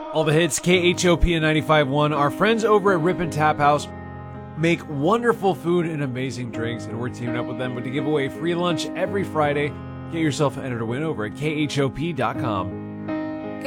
All the hits, KHOP and 95.1. Our friends over at Rip and Tap House make wonderful food and amazing drinks, and we're teaming up with them to give away free lunch every Friday. Get yourself entered to win over at KHOP.com.